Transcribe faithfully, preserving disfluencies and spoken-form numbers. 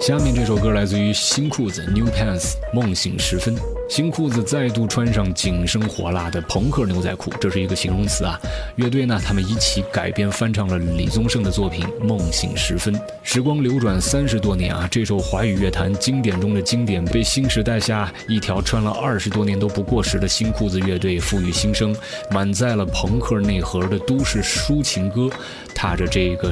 下面这首歌来自于新裤子 New Pants 梦醒时分。新裤子再度穿上紧身火辣的朋克牛仔裤，这是一个形容词啊。乐队呢，他们一起改编翻唱了李宗盛的作品《梦醒时分》。时光流转三十多年啊，这首华语乐坛经典中的经典，被新时代下一条穿了二十多年都不过时的新裤子乐队赋予新生，满载了朋克内核的都市抒情歌，踏着这个